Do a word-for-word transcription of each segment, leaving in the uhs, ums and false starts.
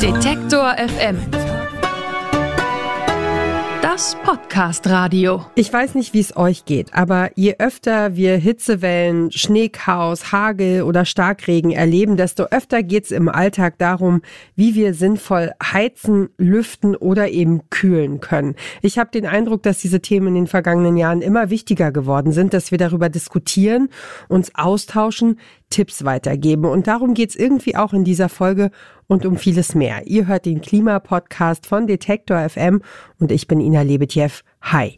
Detektor F M. Das Podcast-Radio. Ich weiß nicht, wie es euch geht, aber je öfter wir Hitzewellen, Schneechaos, Hagel oder Starkregen erleben, desto öfter geht es im Alltag darum, wie wir sinnvoll heizen, lüften oder eben kühlen können. Ich habe den Eindruck, dass diese Themen in den vergangenen Jahren immer wichtiger geworden sind, dass wir darüber diskutieren, uns austauschen, Tipps weitergeben. Und darum geht es irgendwie auch in dieser Folge und um vieles mehr. Ihr hört den Klimapodcast von Detektor F M und ich bin Ina Lebetjew. Hi.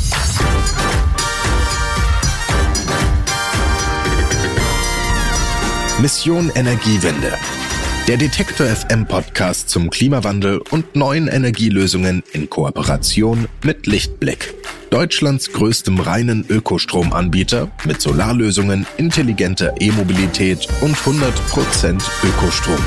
Mission Energiewende. Der Detektor F M Podcast zum Klimawandel und neuen Energielösungen in Kooperation mit Lichtblick. Deutschlands größtem reinen Ökostromanbieter mit Solarlösungen, intelligenter E-Mobilität und hundert Prozent Ökostrom.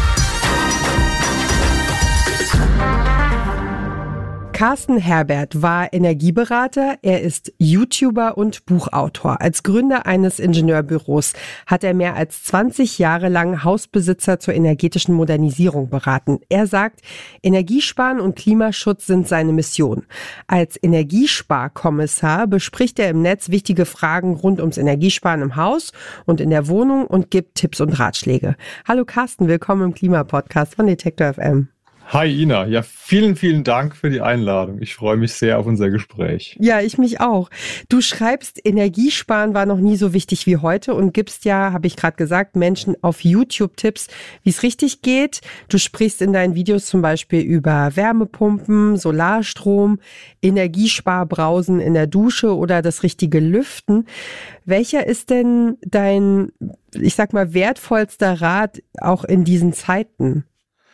Carsten Herbert war Energieberater, er ist YouTuber und Buchautor. Als Gründer eines Ingenieurbüros hat er mehr als zwanzig Jahre lang Hausbesitzer zur energetischen Modernisierung beraten. Er sagt, Energiesparen und Klimaschutz sind seine Mission. Als Energiesparkommissar bespricht er im Netz wichtige Fragen rund ums Energiesparen im Haus und in der Wohnung und gibt Tipps und Ratschläge. Hallo Carsten, willkommen im Klimapodcast von Detektor F M. Hi Ina, ja vielen, vielen Dank für die Einladung. Ich freue mich sehr auf unser Gespräch. Ja, ich mich auch. Du schreibst, Energiesparen war noch nie so wichtig wie heute und gibst ja, habe ich gerade gesagt, Menschen auf YouTube Tipps, wie es richtig geht. Du sprichst in deinen Videos zum Beispiel über Wärmepumpen, Solarstrom, Energiesparbrausen in der Dusche oder das richtige Lüften. Welcher ist denn dein, ich sag mal, wertvollster Rat auch in diesen Zeiten?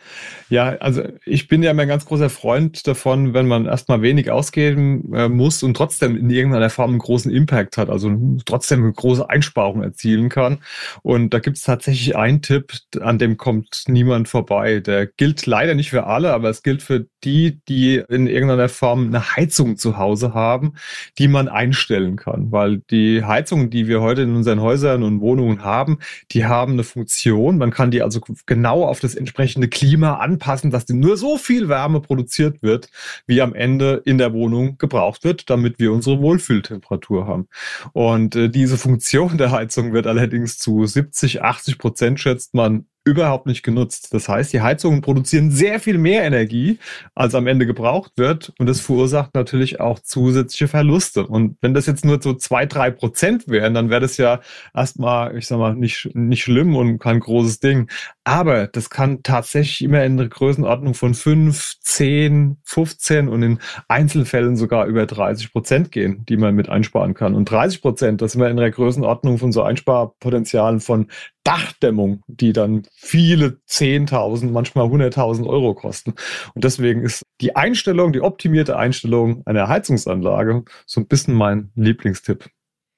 Ja, also ich bin ja immer ein ganz großer Freund davon, wenn man erstmal wenig ausgeben äh, muss und trotzdem in irgendeiner Form einen großen Impact hat, also trotzdem eine große Einsparung erzielen kann. Und da gibt es tatsächlich einen Tipp, an dem kommt niemand vorbei. Der gilt leider nicht für alle, aber es gilt für die, die in irgendeiner Form eine Heizung zu Hause haben, die man einstellen kann. Weil die Heizungen, die wir heute in unseren Häusern und Wohnungen haben, die haben eine Funktion. Man kann die also genau auf das entsprechende Klima anpassen, dass nur so viel Wärme produziert wird, wie am Ende in der Wohnung gebraucht wird, damit wir unsere Wohlfühltemperatur haben. Und äh, diese Funktion der Heizung wird allerdings zu siebzig, achtzig Prozent, schätzt man, überhaupt nicht genutzt. Das heißt, die Heizungen produzieren sehr viel mehr Energie, als am Ende gebraucht wird. Und das verursacht natürlich auch zusätzliche Verluste. Und wenn das jetzt nur so zwei, drei Prozent wären, dann wäre das ja erstmal, ich sag mal, nicht, nicht schlimm und kein großes Ding. Aber das kann tatsächlich immer in der Größenordnung von fünf, zehn, fünfzehn und in Einzelfällen sogar über dreißig Prozent gehen, die man mit einsparen kann. Und dreißig Prozent, das sind wir in der Größenordnung von so Einsparpotenzialen von Dachdämmung, die dann viele zehntausend, manchmal hunderttausend Euro kosten. Und deswegen ist die Einstellung, die optimierte Einstellung einer Heizungsanlage so ein bisschen mein Lieblingstipp.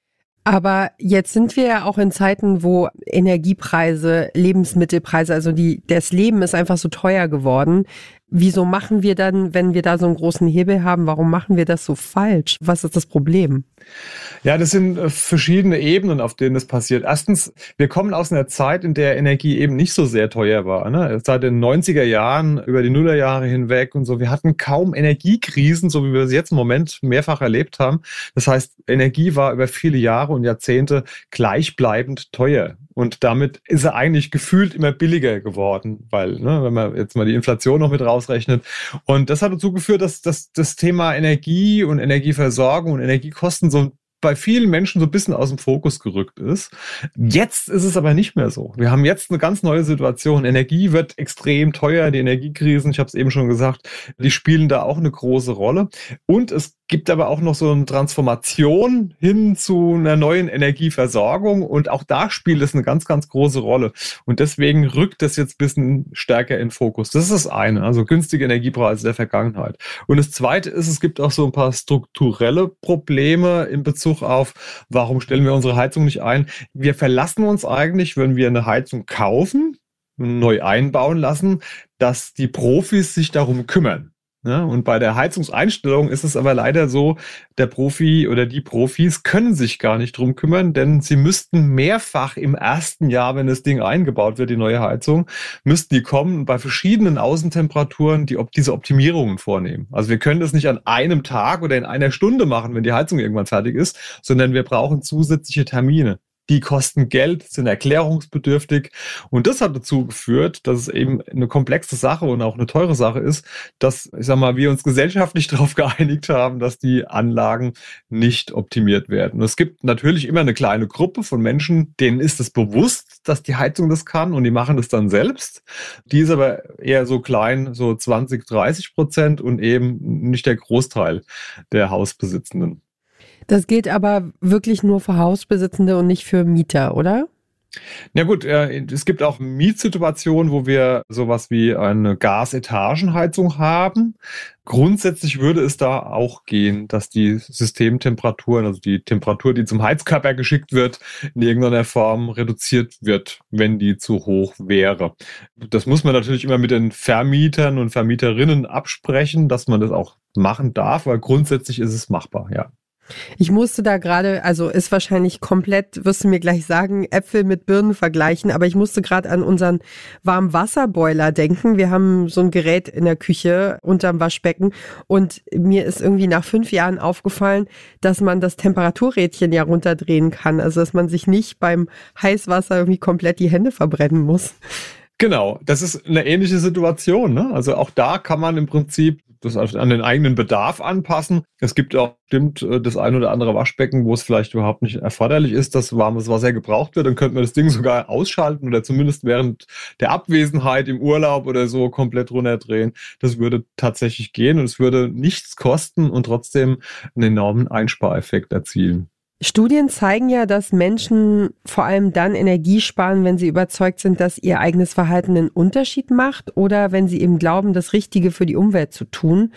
Aber jetzt sind wir ja auch in Zeiten, wo Energiepreise, Lebensmittelpreise, also die, das Leben ist einfach so teuer geworden. Wieso machen wir dann, wenn wir da so einen großen Hebel haben, warum machen wir das so falsch? Was ist das Problem? Ja, das sind verschiedene Ebenen, auf denen das passiert. Erstens, wir kommen aus einer Zeit, in der Energie eben nicht so sehr teuer war. Ne? Seit den neunziger Jahren, über die Nullerjahre hinweg und so. Wir hatten kaum Energiekrisen, so wie wir sie jetzt im Moment mehrfach erlebt haben. Das heißt, Energie war über viele Jahre und Jahrzehnte gleichbleibend teuer. Und damit ist er eigentlich gefühlt immer billiger geworden, weil, ne, wenn man jetzt mal die Inflation noch mit rausrechnet. Und das hat dazu geführt, dass, dass das Thema Energie und Energieversorgung und Energiekosten so bei vielen Menschen so ein bisschen aus dem Fokus gerückt ist. Jetzt ist es aber nicht mehr so. Wir haben jetzt eine ganz neue Situation. Energie wird extrem teuer. Die Energiekrisen, ich habe es eben schon gesagt, die spielen da auch eine große Rolle. Und es gibt aber auch noch so eine Transformation hin zu einer neuen Energieversorgung. Und auch da spielt es eine ganz, ganz große Rolle. Und deswegen rückt das jetzt ein bisschen stärker in Fokus. Das ist das eine, also günstige Energiepreise der Vergangenheit. Und das zweite ist, es gibt auch so ein paar strukturelle Probleme in Bezug auf, warum stellen wir unsere Heizung nicht ein? Wir verlassen uns eigentlich, wenn wir eine Heizung kaufen, neu einbauen lassen, dass die Profis sich darum kümmern. Ja, und bei der Heizungseinstellung ist es aber leider so, der Profi oder die Profis können sich gar nicht drum kümmern, denn sie müssten mehrfach im ersten Jahr, wenn das Ding eingebaut wird, die neue Heizung, müssten die kommen und bei verschiedenen Außentemperaturen die, diese Optimierungen vornehmen. Also wir können das nicht an einem Tag oder in einer Stunde machen, wenn die Heizung irgendwann fertig ist, sondern wir brauchen zusätzliche Termine. Die kosten Geld, sind erklärungsbedürftig und das hat dazu geführt, dass es eben eine komplexe Sache und auch eine teure Sache ist, dass, ich sag mal, wir uns gesellschaftlich darauf geeinigt haben, dass die Anlagen nicht optimiert werden. Und es gibt natürlich immer eine kleine Gruppe von Menschen, denen ist es bewusst, dass die Heizung das kann und die machen das dann selbst. Die ist aber eher so klein, so zwanzig, dreißig Prozent und eben nicht der Großteil der Hausbesitzenden. Das gilt aber wirklich nur für Hausbesitzende und nicht für Mieter, oder? Na gut, äh, es gibt auch Mietsituationen, wo wir sowas wie eine Gasetagenheizung haben. Grundsätzlich würde es da auch gehen, dass die Systemtemperaturen, also die Temperatur, die zum Heizkörper geschickt wird, in irgendeiner Form reduziert wird, wenn die zu hoch wäre. Das muss man natürlich immer mit den Vermietern und Vermieterinnen absprechen, dass man das auch machen darf, weil grundsätzlich ist es machbar, ja. Ich musste da gerade, also ist wahrscheinlich komplett, wirst du mir gleich sagen, Äpfel mit Birnen vergleichen, aber ich musste gerade an unseren Warmwasserboiler denken. Wir haben so ein Gerät in der Küche unterm Waschbecken und mir ist irgendwie nach fünf Jahren aufgefallen, dass man das Temperaturrädchen ja runterdrehen kann, also dass man sich nicht beim Heißwasser irgendwie komplett die Hände verbrennen muss. Genau, das ist eine ähnliche Situation, ne? Also auch da kann man im Prinzip das an den eigenen Bedarf anpassen. Es gibt auch bestimmt das ein oder andere Waschbecken, wo es vielleicht überhaupt nicht erforderlich ist, dass warmes Wasser gebraucht wird. Dann könnte man das Ding sogar ausschalten oder zumindest während der Abwesenheit im Urlaub oder so komplett runterdrehen. Das würde tatsächlich gehen und es würde nichts kosten und trotzdem einen enormen Einspareffekt erzielen. Studien zeigen ja, dass Menschen vor allem dann Energie sparen, wenn sie überzeugt sind, dass ihr eigenes Verhalten einen Unterschied macht oder wenn sie eben glauben, das Richtige für die Umwelt zu tun.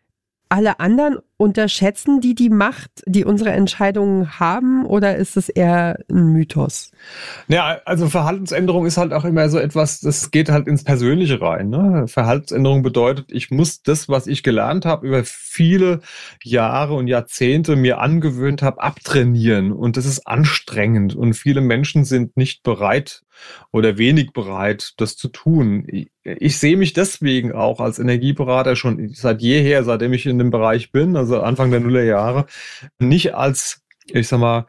Alle anderen unterschätzen die die Macht, die unsere Entscheidungen haben, oder ist es eher ein Mythos? Ja, also Verhaltensänderung ist halt auch immer so etwas, das geht halt ins Persönliche rein. Ne? Verhaltensänderung bedeutet, ich muss das, was ich gelernt habe, über viele Jahre und Jahrzehnte mir angewöhnt habe, abtrainieren. Und das ist anstrengend. Und viele Menschen sind nicht bereit oder wenig bereit, das zu tun. Ich, ich sehe mich deswegen auch als Energieberater schon seit jeher, seitdem ich in dem Bereich bin, also Anfang der Nullerjahre, nicht als, ich sag mal,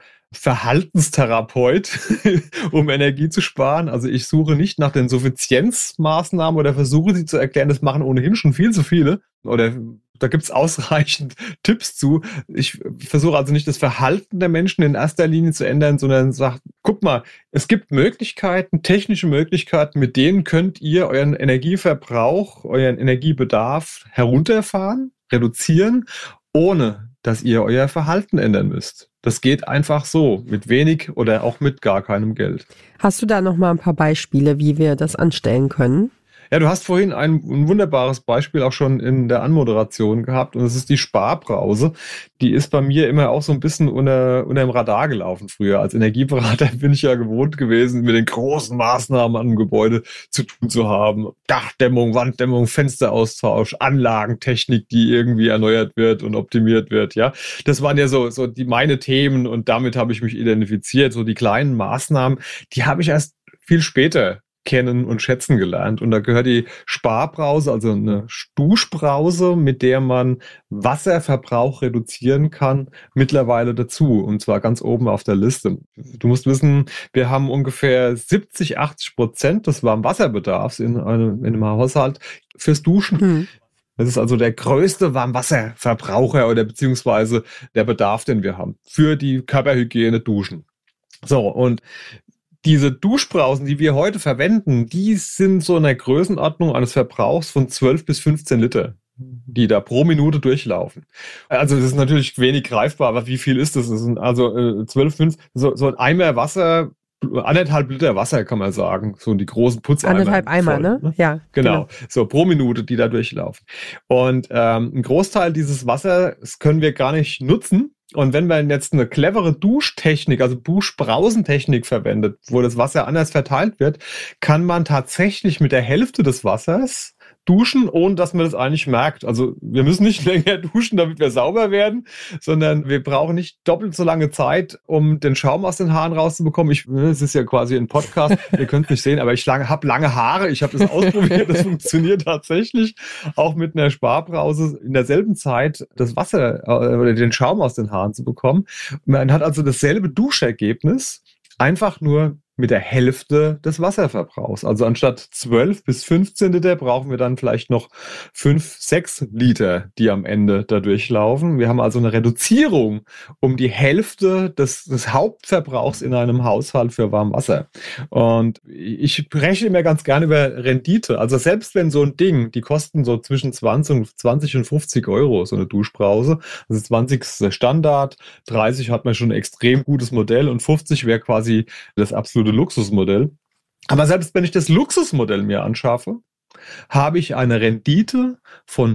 Verhaltenstherapeut, um Energie zu sparen. Also ich suche nicht nach den Suffizienzmaßnahmen oder versuche sie zu erklären, das machen ohnehin schon viel zu viele. Oder da gibt es ausreichend Tipps zu. Ich versuche also nicht das Verhalten der Menschen in erster Linie zu ändern, sondern sage, guck mal, es gibt Möglichkeiten, technische Möglichkeiten, mit denen könnt ihr euren Energieverbrauch, euren Energiebedarf herunterfahren, reduzieren, ohne dass ihr euer Verhalten ändern müsst. Das geht einfach so, mit wenig oder auch mit gar keinem Geld. Hast du da noch mal ein paar Beispiele, wie wir das anstellen können? Ja, du hast vorhin ein, ein wunderbares Beispiel auch schon in der Anmoderation gehabt und das ist die Sparbrause. Die ist bei mir immer auch so ein bisschen unter, unter dem Radar gelaufen früher. Als Energieberater bin ich ja gewohnt gewesen, mit den großen Maßnahmen an einem Gebäude zu tun zu haben. Dachdämmung, Wanddämmung, Fensteraustausch, Anlagentechnik, die irgendwie erneuert wird und optimiert wird. Ja, das waren ja so, so die meine Themen und damit habe ich mich identifiziert. So die kleinen Maßnahmen, die habe ich erst viel später kennen und schätzen gelernt. Und da gehört die Sparbrause, also eine Duschbrause, mit der man Wasserverbrauch reduzieren kann, mittlerweile dazu. Und zwar ganz oben auf der Liste. Du musst wissen, wir haben ungefähr siebzig, achtzig Prozent des Warmwasserbedarfs in einem, in einem Haushalt fürs Duschen. Hm. Das ist also der größte Warmwasserverbraucher oder beziehungsweise der Bedarf, den wir haben für die Körperhygiene Duschen. So, und diese Duschbrausen, die wir heute verwenden, die sind so in der Größenordnung eines Verbrauchs von zwölf bis fünfzehn Liter, die da pro Minute durchlaufen. Also das ist natürlich wenig greifbar, aber wie viel ist das? Das sind also äh, zwölf, fünfzehn, so, so ein Eimer Wasser, anderthalb Liter Wasser kann man sagen, so die großen Putzeimer. Anderthalb Eimer, voll, ne? ne? Ja. Genau. genau, so pro Minute, die da durchlaufen. Und ähm, ein Großteil dieses Wassers können wir gar nicht nutzen. Und wenn man jetzt eine clevere Duschtechnik, also Duschbrausentechnik verwendet, wo das Wasser anders verteilt wird, kann man tatsächlich mit der Hälfte des Wassers duschen, ohne dass man das eigentlich merkt. Also wir müssen nicht länger duschen, damit wir sauber werden, sondern wir brauchen nicht doppelt so lange Zeit, um den Schaum aus den Haaren rauszubekommen. Ich, es ist ja quasi ein Podcast, ihr könnt es nicht sehen, aber ich habe lange Haare. Ich habe das ausprobiert, das funktioniert tatsächlich. Auch mit einer Sparbrause in derselben Zeit das Wasser äh, oder den Schaum aus den Haaren zu bekommen. Man hat also dasselbe Duschergebnis, einfach nur mit der Hälfte des Wasserverbrauchs. Also anstatt zwölf bis fünfzehn Liter brauchen wir dann vielleicht noch fünf, sechs Liter, die am Ende da durchlaufen. Wir haben also eine Reduzierung um die Hälfte des, des Hauptverbrauchs in einem Haushalt für Warmwasser. Und ich spreche immer ganz gerne über Rendite. Also selbst wenn so ein Ding, die kosten so zwischen zwanzig und fünfzig Euro, so eine Duschbrause. Also zwanzig ist der Standard, dreißig hat man schon ein extrem gutes Modell und fünfzig wäre quasi das absolute Luxusmodell. Aber selbst wenn ich das Luxusmodell mir anschaffe, habe ich eine Rendite von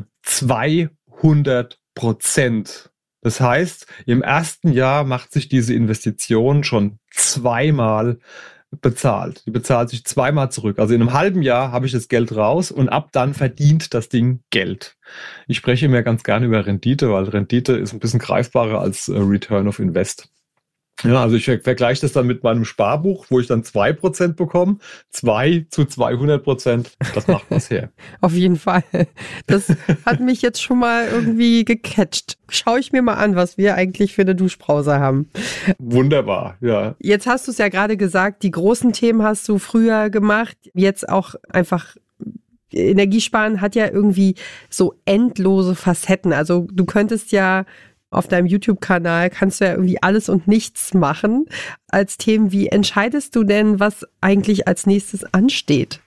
zweihundert Prozent. Das heißt, im ersten Jahr macht sich diese Investition schon zweimal bezahlt. Die bezahlt sich zweimal zurück. Also in einem halben Jahr habe ich das Geld raus und ab dann verdient das Ding Geld. Ich spreche immer ganz gerne über Rendite, weil Rendite ist ein bisschen greifbarer als Return of Invest. Ja, also ich vergleiche das dann mit meinem Sparbuch, wo ich dann zwei Prozent bekomme. zwei zu zweihundert Prozent, das macht was her. Auf jeden Fall. Das hat mich jetzt schon mal irgendwie gecatcht. Schaue ich mir mal an, was wir eigentlich für eine Duschbrause haben. Wunderbar, ja. Jetzt hast du es ja gerade gesagt, die großen Themen hast du früher gemacht. Jetzt auch einfach... Energiesparen hat ja irgendwie so endlose Facetten. Also du könntest ja auf deinem YouTube-Kanal kannst du ja irgendwie alles und nichts machen als Themen. Wie entscheidest du denn, was eigentlich als nächstes ansteht?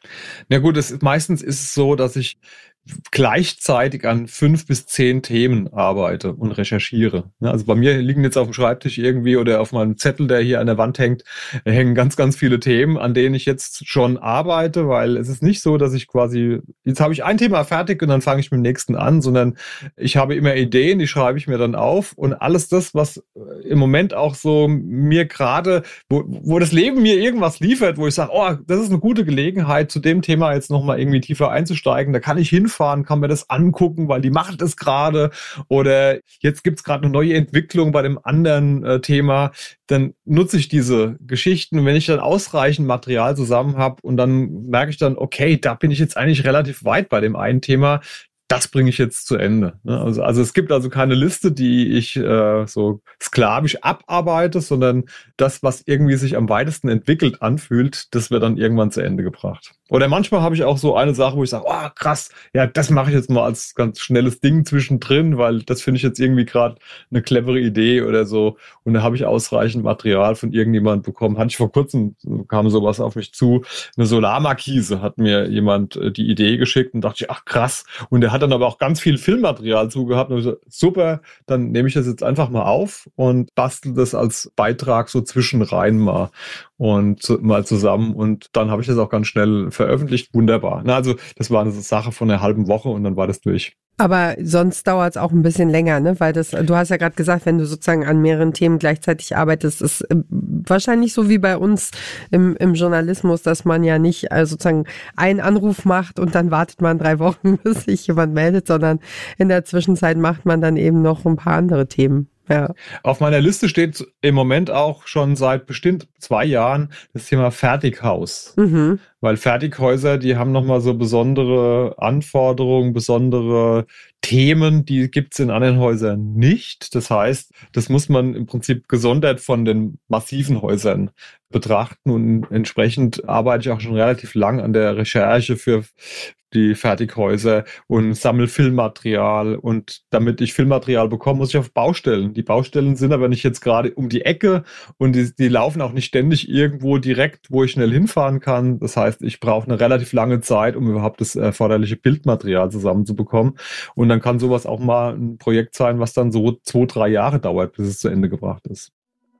Na gut, es, meistens ist es so, dass ich gleichzeitig an fünf bis zehn Themen arbeite und recherchiere. Also bei mir liegen jetzt auf dem Schreibtisch irgendwie oder auf meinem Zettel, der hier an der Wand hängt, hängen ganz, ganz viele Themen, an denen ich jetzt schon arbeite, weil es ist nicht so, dass ich quasi, jetzt habe ich ein Thema fertig und dann fange ich mit dem nächsten an, sondern ich habe immer Ideen, die schreibe ich mir dann auf und alles das, was im Moment auch so mir gerade, wo, wo das Leben mir irgendwas liefert, wo ich sage, oh, das ist eine gute Gelegenheit, zu dem Thema jetzt nochmal irgendwie tiefer einzusteigen, da kann ich hinfahren, kann mir das angucken, weil die macht es gerade oder jetzt gibt es gerade eine neue Entwicklung bei dem anderen äh, Thema, dann nutze ich diese Geschichten und wenn ich dann ausreichend Material zusammen habe und dann merke ich dann, okay, da bin ich jetzt eigentlich relativ weit bei dem einen Thema, das bringe ich jetzt zu Ende. Also, also es gibt also keine Liste, die ich äh, so sklavisch abarbeite, sondern das, was irgendwie sich am weitesten entwickelt anfühlt, das wird dann irgendwann zu Ende gebracht. Oder manchmal habe ich auch so eine Sache, wo ich sage, oh krass, ja, das mache ich jetzt mal als ganz schnelles Ding zwischendrin, weil das finde ich jetzt irgendwie gerade eine clevere Idee oder so. Und da habe ich ausreichend Material von irgendjemand bekommen. Hatte ich vor kurzem, kam sowas auf mich zu, eine Solarmarkise hat mir jemand die Idee geschickt und dachte ich, ach krass. Und der hat dann aber auch ganz viel Filmmaterial zugehabt und ich so, super, dann nehme ich das jetzt einfach mal auf und bastel das als Beitrag so zwischenrein mal und mal zusammen und dann habe ich das auch ganz schnell veröffentlicht. Wunderbar. Na, also das war eine Sache von einer halben Woche und dann war das durch. Aber sonst dauert es auch ein bisschen länger, ne? Weil das, du hast ja gerade gesagt, wenn du sozusagen an mehreren Themen gleichzeitig arbeitest, ist wahrscheinlich so wie bei uns im, im Journalismus, dass man ja nicht also sozusagen einen Anruf macht und dann wartet man drei Wochen, bis sich jemand meldet, sondern in der Zwischenzeit macht man dann eben noch ein paar andere Themen. Ja. Auf meiner Liste steht im Moment auch schon seit bestimmt zwei Jahren das Thema Fertighaus. Mhm. Weil Fertighäuser, die haben nochmal so besondere Anforderungen, besondere Themen, die gibt es in anderen Häusern nicht. Das heißt, das muss man im Prinzip gesondert von den massiven Häusern betrachten und entsprechend arbeite ich auch schon relativ lang an der Recherche für die Fertighäuser und sammle Filmmaterial und damit ich Filmmaterial bekomme, muss ich auf Baustellen. Die Baustellen sind aber nicht jetzt gerade um die Ecke und die, die laufen auch nicht ständig irgendwo direkt, wo ich schnell hinfahren kann. Das heißt, ich brauche eine relativ lange Zeit, um überhaupt das erforderliche Bildmaterial zusammenzubekommen und dann kann sowas auch mal ein Projekt sein, was dann so zwei, drei Jahre dauert, bis es zu Ende gebracht ist.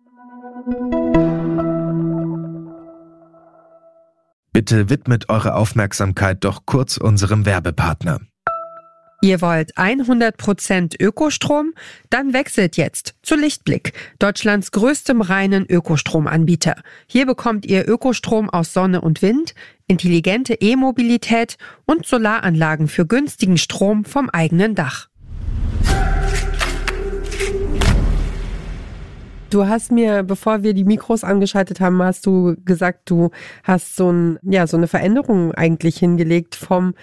Bitte widmet eure Aufmerksamkeit doch kurz unserem Werbepartner. Ihr wollt hundert Prozent Ökostrom? Dann wechselt jetzt zu Lichtblick, Deutschlands größtem reinen Ökostromanbieter. Hier bekommt ihr Ökostrom aus Sonne und Wind intelligente E-Mobilität und Solaranlagen für günstigen Strom vom eigenen Dach. Du hast mir, bevor wir die Mikros angeschaltet haben, hast du gesagt, du hast so ein, ja, so eine Veränderung eigentlich hingelegt vom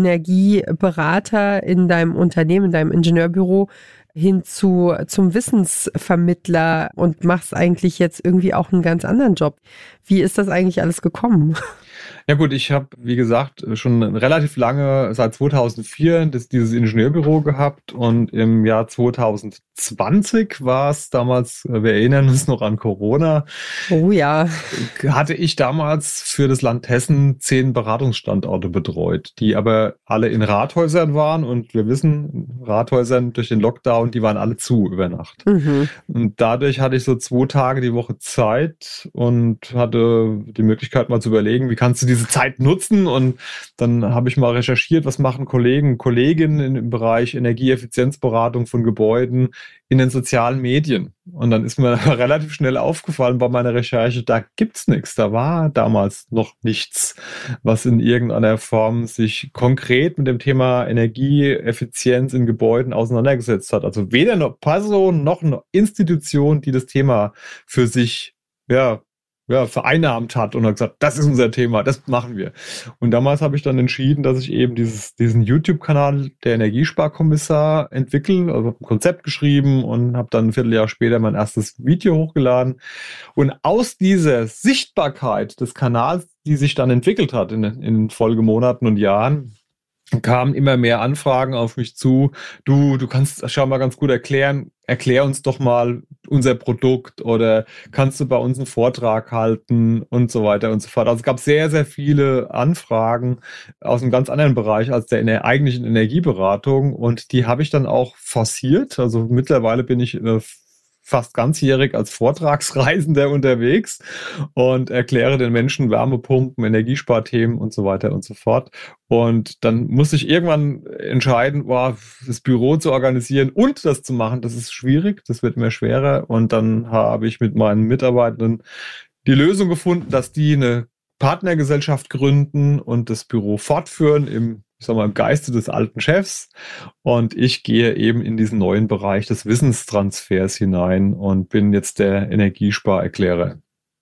Energieberater in deinem Unternehmen, in deinem Ingenieurbüro hin zu, zum Wissensvermittler und machst eigentlich jetzt irgendwie auch einen ganz anderen Job. Wie ist das eigentlich alles gekommen? Ja gut, ich habe, wie gesagt, schon relativ lange, seit zweitausendvier, das, dieses Ingenieurbüro gehabt und im Jahr zweitausendzwanzig war es damals, wir erinnern uns noch an Corona. Oh ja. Hatte ich damals für das Land Hessen zehn Beratungsstandorte betreut, die aber alle in Rathäusern waren und wir wissen, Rathäusern durch den Lockdown, die waren alle zu über Nacht. Mhm. Und dadurch hatte ich so zwei Tage die Woche Zeit und hatte die Möglichkeit mal zu überlegen, wie kannst du diese Zeit nutzen, und dann habe ich mal recherchiert, was machen Kollegen, Kolleginnen im Bereich Energieeffizienzberatung von Gebäuden in den sozialen Medien. Und dann ist mir relativ schnell aufgefallen bei meiner Recherche, da gibt's nichts. Da war damals noch nichts, was in irgendeiner Form sich konkret mit dem Thema Energieeffizienz in Gebäuden auseinandergesetzt hat. Also weder eine Person noch eine Institution, die das Thema für sich, ja, ja, vereinnahmt hat und hat gesagt, das ist unser Thema, das machen wir. Und damals habe ich dann entschieden, dass ich eben dieses, diesen YouTube-Kanal der Energiesparkommissar entwickle, also habe ein Konzept geschrieben und habe dann ein Vierteljahr später mein erstes Video hochgeladen. Und aus dieser Sichtbarkeit des Kanals, die sich dann entwickelt hat in, in Folgemonaten und Jahren, kamen immer mehr Anfragen auf mich zu. Du, du kannst das schon mal ganz gut erklären. Erklär uns doch mal unser Produkt oder kannst du bei uns einen Vortrag halten und so weiter und so fort. Also es gab sehr, sehr viele Anfragen aus einem ganz anderen Bereich als der, der eigentlichen Energieberatung, und die habe ich dann auch forciert. Also mittlerweile bin ich äh, fast ganzjährig als Vortragsreisender unterwegs und erkläre den Menschen Wärmepumpen, Energiesparthemen und so weiter und so fort. Und dann musste ich irgendwann entscheiden, boah, das Büro zu organisieren und das zu machen, das ist schwierig, das wird mir schwerer. Und dann habe ich mit meinen Mitarbeitenden die Lösung gefunden, dass die eine Partnergesellschaft gründen und das Büro fortführen im ich sag mal, im Geiste des alten Chefs. Und ich gehe eben in diesen neuen Bereich des Wissenstransfers hinein und bin jetzt der Energiesparerklärer.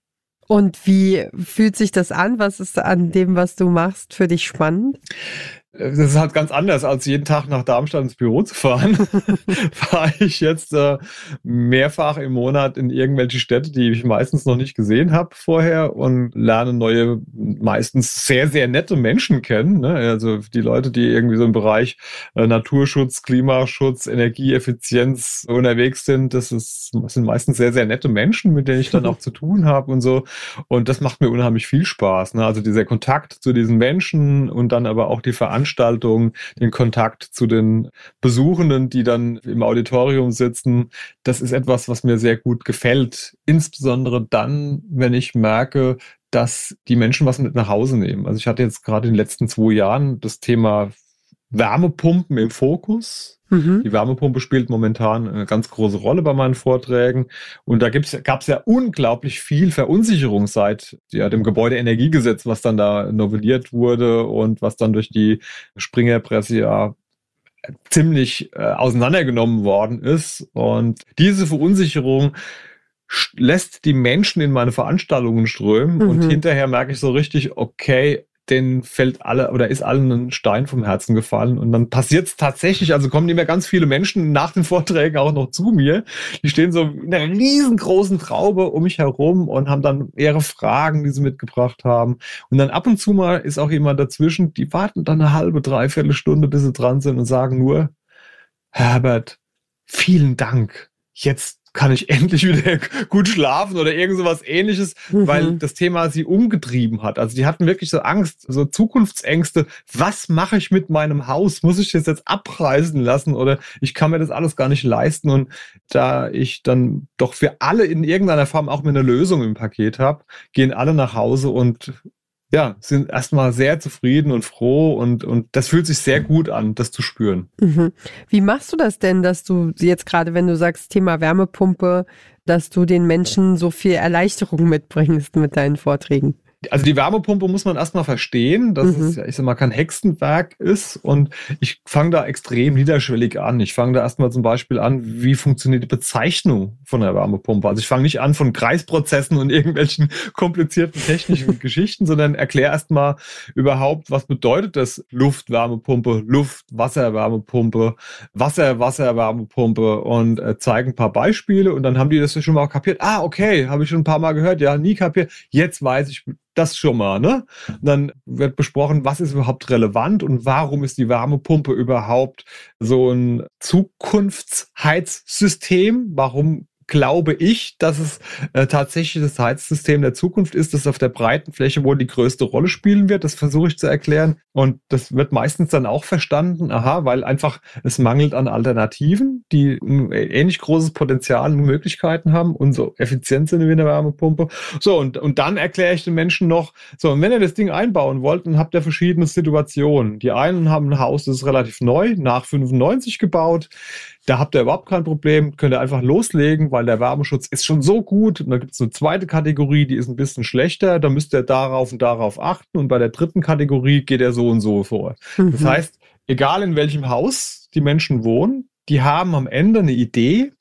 Und wie fühlt sich das an? Was ist an dem, was du machst, für dich spannend? Das ist halt ganz anders, als jeden Tag nach Darmstadt ins Büro zu fahren. Fahre ich jetzt äh, mehrfach im Monat in irgendwelche Städte, die ich meistens noch nicht gesehen habe vorher, und lerne neue, meistens sehr, sehr nette Menschen kennen. Ne? Also die Leute, die irgendwie so im Bereich äh, Naturschutz, Klimaschutz, Energieeffizienz unterwegs sind, das, ist, das sind meistens sehr, sehr nette Menschen, mit denen ich dann auch zu tun habe und so. Und das macht mir unheimlich viel Spaß. Ne? Also dieser Kontakt zu diesen Menschen und dann aber auch die Veranstaltung, Veranstaltungen, den Kontakt zu den Besuchenden, die dann im Auditorium sitzen. Das ist etwas, was mir sehr gut gefällt. Insbesondere dann, wenn ich merke, dass die Menschen was mit nach Hause nehmen. Also ich hatte jetzt gerade in den letzten zwei Jahren das Thema Wärmepumpen im Fokus. Mhm. Die Wärmepumpe spielt momentan eine ganz große Rolle bei meinen Vorträgen. Und da gab es ja unglaublich viel Verunsicherung seit ja, dem Gebäudeenergiegesetz, was dann da novelliert wurde und was dann durch die Springerpresse ja ziemlich äh, auseinandergenommen worden ist. Und diese Verunsicherung lässt die Menschen in meine Veranstaltungen strömen. Mhm. Und hinterher merke ich so richtig, okay, denen fällt alle oder ist allen ein Stein vom Herzen gefallen. Und dann passiert es tatsächlich, also kommen immer ganz viele Menschen nach den Vorträgen auch noch zu mir. Die stehen so in einer riesengroßen Traube um mich herum und haben dann ihre Fragen, die sie mitgebracht haben. Und dann ab und zu mal ist auch jemand dazwischen, die warten dann eine halbe, dreiviertel Stunde, bis sie dran sind und sagen nur, Herbert, vielen Dank. Jetzt kann ich endlich wieder gut schlafen oder irgend sowas Ähnliches, mhm. weil das Thema sie umgetrieben hat. Also die hatten wirklich so Angst, so Zukunftsängste. Was mache ich mit meinem Haus? Muss ich das jetzt abreißen lassen oder ich kann mir das alles gar nicht leisten? Und da ich dann doch für alle in irgendeiner Form auch mir eine Lösung im Paket habe, gehen alle nach Hause und ja, sind erstmal sehr zufrieden und froh und, und das fühlt sich sehr gut an, das zu spüren. Mhm. Wie machst du das denn, dass du jetzt gerade, wenn du sagst Thema Wärmepumpe, dass du den Menschen so viel Erleichterung mitbringst mit deinen Vorträgen? Also die Wärmepumpe muss man erstmal verstehen, dass Mhm. es, ja, ich sag mal, kein Hexenwerk ist, und ich fange da extrem niederschwellig an. Ich fange da erstmal zum Beispiel an, wie funktioniert die Bezeichnung von der Wärmepumpe. Also ich fange nicht an von Kreisprozessen und irgendwelchen komplizierten technischen Geschichten, sondern erkläre erstmal überhaupt, was bedeutet das Luftwärmepumpe, Luft-Wasserwärmepumpe, Wasser-Wasserwärmepumpe und äh, zeige ein paar Beispiele, und dann haben die das schon mal kapiert. Ah, okay, habe ich schon ein paar Mal gehört, ja, nie kapiert. Jetzt weiß ich das schon mal, ne? Dann wird besprochen, was ist überhaupt relevant und warum ist die Wärmepumpe überhaupt so ein Zukunftsheizsystem? Warum glaube ich, dass es äh, tatsächlich das Heizsystem der Zukunft ist, das auf der breiten Fläche wohl die größte Rolle spielen wird? Das versuche ich zu erklären. Und das wird meistens dann auch verstanden, aha, weil einfach es mangelt an Alternativen, die ein ähnlich großes Potenzial und Möglichkeiten haben und so effizient sind wie eine Wärmepumpe. So, und, und dann erkläre ich den Menschen noch, so, und wenn ihr das Ding einbauen wollt, dann habt ihr verschiedene Situationen. Die einen haben ein Haus, das ist relativ neu, nach fünfundneunzig gebaut. Da habt ihr überhaupt kein Problem, könnt ihr einfach loslegen, weil der Wärmeschutz ist schon so gut. Und da gibt es eine zweite Kategorie, die ist ein bisschen schlechter. Da müsst ihr darauf und darauf achten. Und bei der dritten Kategorie geht er so und so vor. Mhm. Das heißt, egal in welchem Haus die Menschen wohnen, die haben am Ende eine Idee,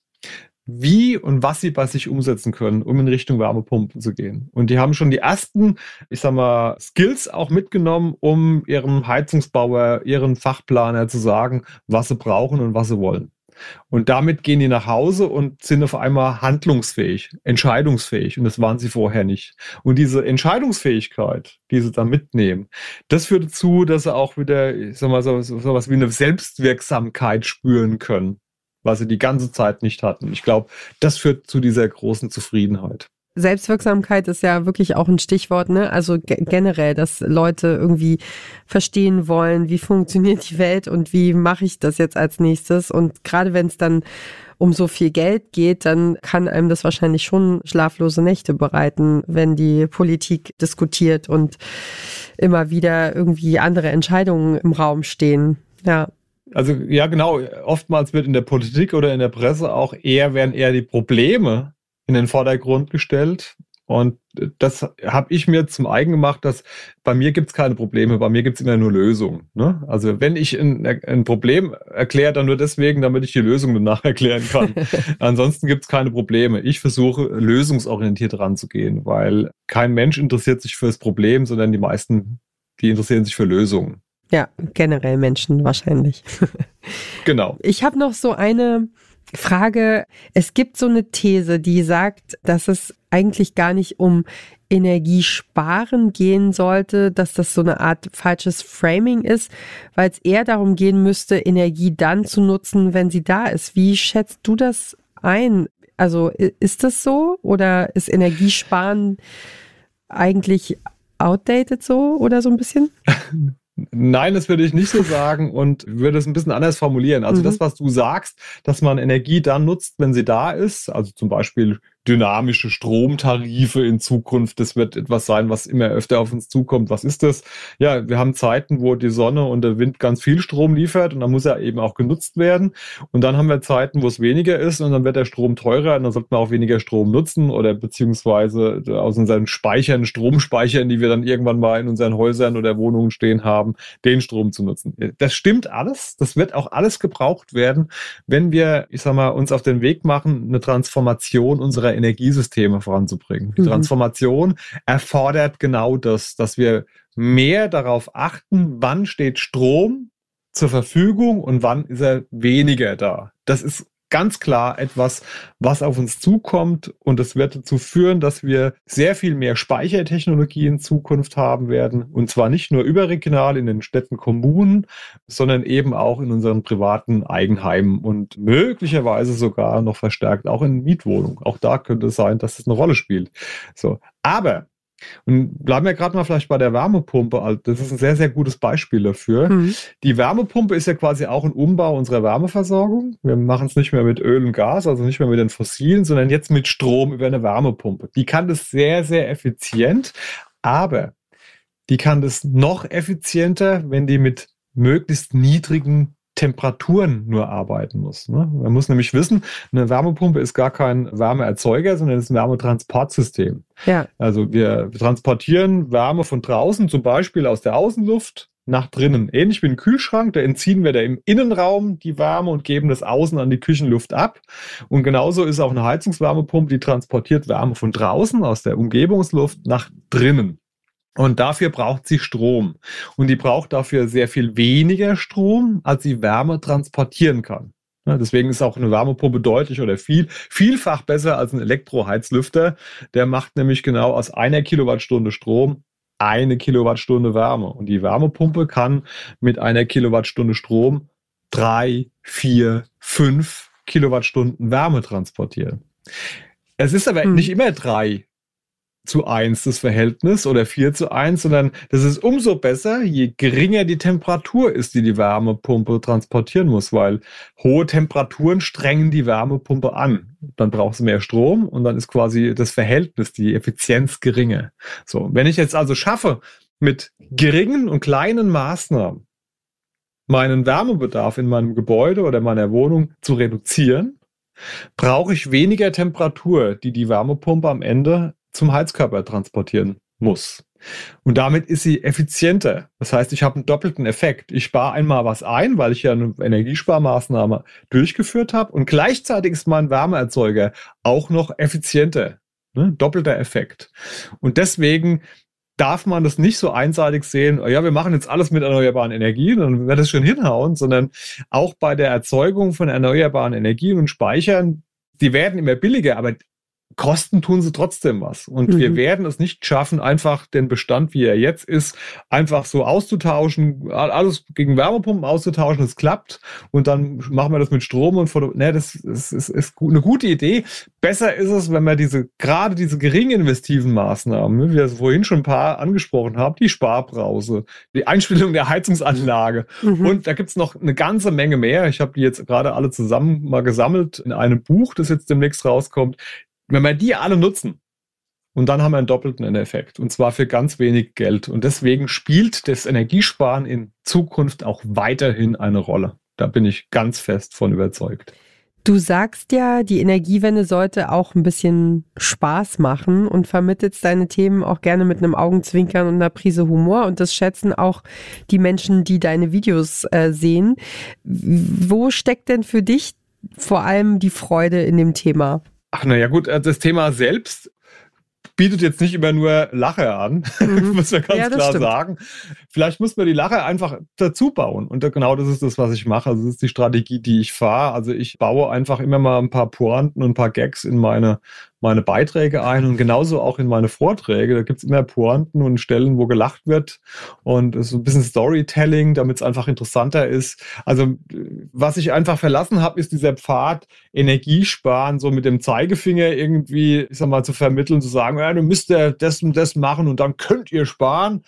wie und was sie bei sich umsetzen können, um in Richtung Wärmepumpen zu gehen. Und die haben schon die ersten, ich sag mal, Skills auch mitgenommen, um ihrem Heizungsbauer, ihren Fachplaner zu sagen, was sie brauchen und was sie wollen. Und damit gehen die nach Hause und sind auf einmal handlungsfähig, entscheidungsfähig. Und das waren sie vorher nicht. Und diese Entscheidungsfähigkeit, die sie dann mitnehmen, das führt dazu, dass sie auch wieder, ich sag mal, so, so, so was wie eine Selbstwirksamkeit spüren können, was sie die ganze Zeit nicht hatten. Ich glaube, das führt zu dieser großen Zufriedenheit. Selbstwirksamkeit ist ja wirklich auch ein Stichwort, ne? Also ge- generell, dass Leute irgendwie verstehen wollen, wie funktioniert die Welt und wie mache ich das jetzt als nächstes. Und gerade wenn es dann um so viel Geld geht, dann kann einem das wahrscheinlich schon schlaflose Nächte bereiten, wenn die Politik diskutiert und immer wieder irgendwie andere Entscheidungen im Raum stehen. Ja. Also ja, genau. Oftmals wird in der Politik oder in der Presse auch eher, werden eher die Probleme in den Vordergrund gestellt. Und das habe ich mir zum eigen gemacht, dass bei mir gibt es keine Probleme, bei mir gibt es immer nur Lösungen. Ne? Also wenn ich ein, ein Problem erkläre, dann nur deswegen, damit ich die Lösung danach erklären kann. Ansonsten gibt es keine Probleme. Ich versuche lösungsorientiert ranzugehen, weil kein Mensch interessiert sich für das Problem, sondern die meisten, die interessieren sich für Lösungen. Ja, generell Menschen wahrscheinlich. Genau. Ich habe noch so eine Frage. Es gibt so eine These, die sagt, dass es eigentlich gar nicht um Energiesparen gehen sollte, dass das so eine Art falsches Framing ist, weil es eher darum gehen müsste, Energie dann zu nutzen, wenn sie da ist. Wie schätzt du das ein? Also ist das so oder ist Energiesparen eigentlich outdated so oder so ein bisschen? Nein, das würde ich nicht so sagen und würde es ein bisschen anders formulieren. Also mhm. das, was du sagst, dass man Energie dann nutzt, wenn sie da ist, also zum Beispiel dynamische Stromtarife in Zukunft, das wird etwas sein, was immer öfter auf uns zukommt. Was ist das? Ja, wir haben Zeiten, wo die Sonne und der Wind ganz viel Strom liefert und dann muss er eben auch genutzt werden. Und dann haben wir Zeiten, wo es weniger ist und dann wird der Strom teurer und dann sollte man auch weniger Strom nutzen oder beziehungsweise aus unseren Speichern, Stromspeichern, die wir dann irgendwann mal in unseren Häusern oder Wohnungen stehen haben, den Strom zu nutzen. Das stimmt alles. Das wird auch alles gebraucht werden, wenn wir, ich sag mal, uns auf den Weg machen, eine Transformation unserer Energiesysteme voranzubringen. Die mhm. Transformation erfordert genau das, dass wir mehr darauf achten, wann steht Strom zur Verfügung und wann ist er weniger da. Das ist ganz klar etwas, was auf uns zukommt und es wird dazu führen, dass wir sehr viel mehr Speichertechnologie in Zukunft haben werden und zwar nicht nur überregional in den Städten, Kommunen, sondern eben auch in unseren privaten Eigenheimen und möglicherweise sogar noch verstärkt auch in Mietwohnungen. Auch da könnte es sein, dass es eine Rolle spielt. So, aber und bleiben wir gerade mal vielleicht bei der Wärmepumpe. Das ist ein sehr, sehr gutes Beispiel dafür. Mhm. Die Wärmepumpe ist ja quasi auch ein Umbau unserer Wärmeversorgung. Wir machen es nicht mehr mit Öl und Gas, also nicht mehr mit den Fossilen, sondern jetzt mit Strom über eine Wärmepumpe. Die kann das sehr, sehr effizient, aber die kann das noch effizienter, wenn die mit möglichst niedrigen Temperaturen nur arbeiten muss. Ne? Man muss nämlich wissen, eine Wärmepumpe ist gar kein Wärmeerzeuger, sondern ist ein Wärmetransportsystem. Ja. Also wir transportieren Wärme von draußen, zum Beispiel aus der Außenluft, nach drinnen. Ähnlich wie ein Kühlschrank, da entziehen wir da im Innenraum die Wärme und geben das außen an die Küchenluft ab. Und genauso ist auch eine Heizungswärmepumpe, die transportiert Wärme von draußen aus der Umgebungsluft nach drinnen. Und dafür braucht sie Strom. Und die braucht dafür sehr viel weniger Strom, als sie Wärme transportieren kann. Ja, deswegen ist auch eine Wärmepumpe deutlich oder viel, vielfach besser als ein Elektroheizlüfter. Der macht nämlich genau aus einer Kilowattstunde Strom eine Kilowattstunde Wärme. Und die Wärmepumpe kann mit einer Kilowattstunde Strom drei, vier, fünf Kilowattstunden Wärme transportieren. Es ist aber hm. nicht immer drei zu eins das Verhältnis oder vier zu eins, sondern das ist umso besser, je geringer die Temperatur ist, die die Wärmepumpe transportieren muss, weil hohe Temperaturen strengen die Wärmepumpe an. Dann braucht es mehr Strom und dann ist quasi das Verhältnis, die Effizienz geringer. So, wenn ich jetzt also schaffe, mit geringen und kleinen Maßnahmen meinen Wärmebedarf in meinem Gebäude oder meiner Wohnung zu reduzieren, brauche ich weniger Temperatur, die die Wärmepumpe am Ende zum Heizkörper transportieren muss. Und damit ist sie effizienter. Das heißt, ich habe einen doppelten Effekt. Ich spare einmal was ein, weil ich ja eine Energiesparmaßnahme durchgeführt habe und gleichzeitig ist mein Wärmeerzeuger auch noch effizienter. Ne? Doppelter Effekt. Und deswegen darf man das nicht so einseitig sehen, ja, wir machen jetzt alles mit erneuerbaren Energien, dann wird das schon hinhauen, sondern auch bei der Erzeugung von erneuerbaren Energien und Speichern, die werden immer billiger, aber Kosten tun sie trotzdem was. Und mhm. wir werden es nicht schaffen, einfach den Bestand, wie er jetzt ist, einfach so auszutauschen, alles gegen Wärmepumpen auszutauschen, das klappt. Und dann machen wir das mit Strom und Foto. Ne, das ist, ist, ist eine gute Idee. Besser ist es, wenn wir diese, gerade diese gering investiven Maßnahmen, wie wir es vorhin schon ein paar angesprochen haben, die Sparbrause, die Einstellung der Heizungsanlage. Mhm. Und da gibt's noch eine ganze Menge mehr. Ich habe die jetzt gerade alle zusammen mal gesammelt in einem Buch, das jetzt demnächst rauskommt. Wenn wir die alle nutzen, und dann haben wir einen doppelten Effekt, und zwar für ganz wenig Geld. Und deswegen spielt das Energiesparen in Zukunft auch weiterhin eine Rolle. Da bin ich ganz fest von überzeugt. Du sagst ja, die Energiewende sollte auch ein bisschen Spaß machen und vermittelst deine Themen auch gerne mit einem Augenzwinkern und einer Prise Humor. Und das schätzen auch die Menschen, die deine Videos äh, sehen. Wo steckt denn für dich vor allem die Freude in dem Thema? Ach, naja, gut, das Thema selbst bietet jetzt nicht immer nur Lacher an, mhm. muss man ganz ja, klar stimmt. sagen. Vielleicht muss man die Lacher einfach dazu bauen. Und genau das ist das, was ich mache. Also das ist die Strategie, die ich fahre. Also ich baue einfach immer mal ein paar Pointen und ein paar Gags in meine meine Beiträge ein und genauso auch in meine Vorträge. Da gibt es immer Pointen und Stellen, wo gelacht wird und so ein bisschen Storytelling, damit es einfach interessanter ist. Also was ich einfach verlassen habe, ist dieser Pfad Energiesparen, so mit dem Zeigefinger irgendwie, ich sag mal, zu vermitteln, zu sagen, ja, du müsst ja das und das machen und dann könnt ihr sparen.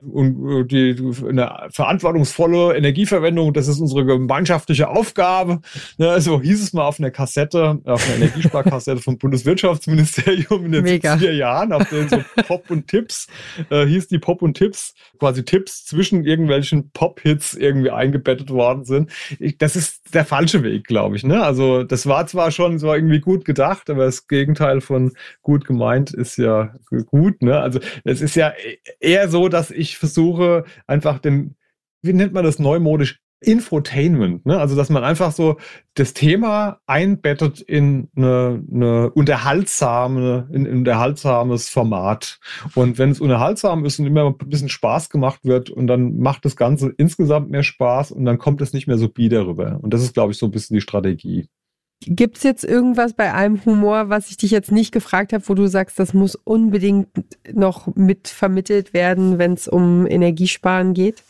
Und die eine verantwortungsvolle Energieverwendung, das ist unsere gemeinschaftliche Aufgabe. Ja, so hieß es mal auf einer Kassette, auf einer Energiesparkassette vom Bundeswirtschaftsministerium in den siebziger Jahren, auf denen so Pop und Tipps, äh, hieß die Pop und Tipps, quasi Tipps zwischen irgendwelchen Pop-Hits irgendwie eingebettet worden sind. Ich, das ist der falsche Weg, glaube ich. Ne? Also das war zwar schon so irgendwie gut gedacht, aber das Gegenteil von gut gemeint ist ja gut. Ne? Also es ist ja eher so, dass ich versuche, einfach den, wie nennt man das neumodisch, Infotainment, ne? Also dass man einfach so das Thema einbettet in eine, eine unterhaltsame, in ein unterhaltsames Format. Und wenn es unterhaltsam ist und immer ein bisschen Spaß gemacht wird und dann macht das Ganze insgesamt mehr Spaß und dann kommt es nicht mehr so bieder rüber. Und das ist, glaube ich, so ein bisschen die Strategie. Gibt es jetzt irgendwas bei allem Humor, was ich dich jetzt nicht gefragt habe, wo du sagst, das muss unbedingt noch mit vermittelt werden, wenn es um Energiesparen geht?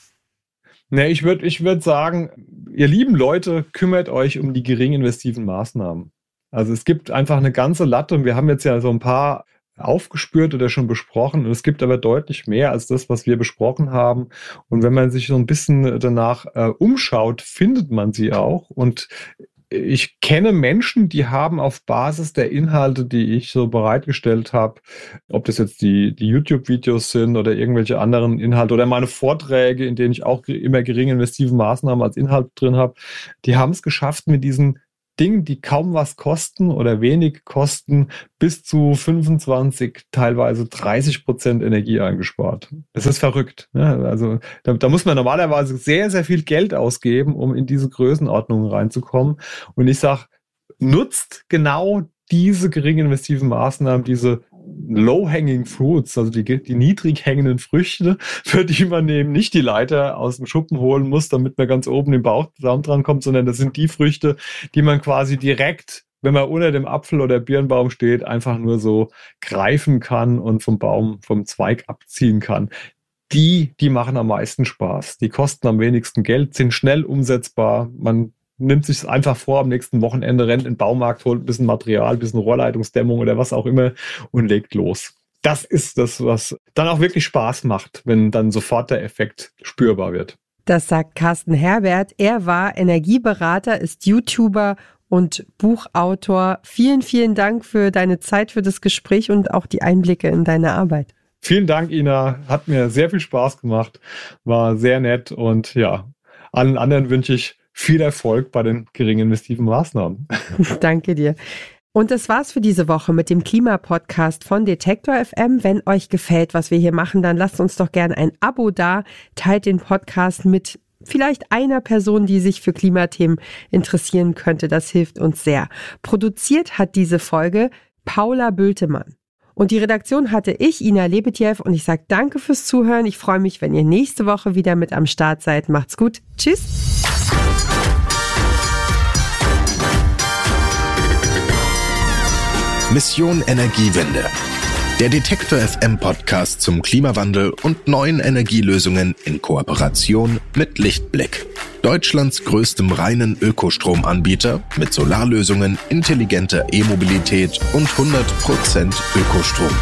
Ne, ich würde ich würd sagen, ihr lieben Leute, kümmert euch um die gering investiven Maßnahmen. Also es gibt einfach eine ganze Latte und wir haben jetzt ja so ein paar aufgespürt oder schon besprochen und es gibt aber deutlich mehr als das, was wir besprochen haben. Und wenn man sich so ein bisschen danach äh, umschaut, findet man sie auch. Und ich kenne Menschen, die haben auf Basis der Inhalte, die ich so bereitgestellt habe, ob das jetzt die, die YouTube-Videos sind oder irgendwelche anderen Inhalte oder meine Vorträge, in denen ich auch immer geringe investive Maßnahmen als Inhalt drin habe, die haben es geschafft, mit diesen Dingen, die kaum was kosten oder wenig kosten, bis zu fünfundzwanzig, teilweise dreißig Prozent Energie eingespart. Das ist verrückt. Ne? Also da, da muss man normalerweise sehr, sehr viel Geld ausgeben, um in diese Größenordnungen reinzukommen. Und ich sage, nutzt genau diese gering investiven Maßnahmen, diese low-hanging fruits, also die, die niedrig hängenden Früchte, für die man eben nicht die Leiter aus dem Schuppen holen muss, damit man ganz oben im Bauchraum dran kommt, sondern das sind die Früchte, die man quasi direkt, wenn man unter dem Apfel- oder Birnbaum steht, einfach nur so greifen kann und vom Baum, vom Zweig abziehen kann. Die, die machen am meisten Spaß. Die kosten am wenigsten Geld, sind schnell umsetzbar. Man nimmt sich einfach vor, am nächsten Wochenende rennt in den Baumarkt, holt ein bisschen Material, ein bisschen Rohrleitungsdämmung oder was auch immer und legt los. Das ist das, was dann auch wirklich Spaß macht, wenn dann sofort der Effekt spürbar wird. Das sagt Carsten Herbert. Er war Energieberater, ist YouTuber und Buchautor. Vielen, vielen Dank für deine Zeit, für das Gespräch und auch die Einblicke in deine Arbeit. Vielen Dank, Ina. Hat mir sehr viel Spaß gemacht. War sehr nett und ja, allen anderen wünsche ich viel Erfolg bei den gering investiven Maßnahmen. Danke dir. Und das war's für diese Woche mit dem Klimapodcast von Detektor F M. Wenn euch gefällt, was wir hier machen, dann lasst uns doch gerne ein Abo da, teilt den Podcast mit vielleicht einer Person, die sich für Klimathemen interessieren könnte. Das hilft uns sehr. Produziert hat diese Folge Paula Bültemann. Und die Redaktion hatte ich, Ina Lebetjew, und ich sage danke fürs Zuhören. Ich freue mich, wenn ihr nächste Woche wieder mit am Start seid. Macht's gut. Tschüss. Mission Energiewende. Der Detektor F M Podcast zum Klimawandel und neuen Energielösungen in Kooperation mit Lichtblick. Deutschlands größtem reinen Ökostromanbieter mit Solarlösungen, intelligenter E-Mobilität und hundert Prozent Ökostrom.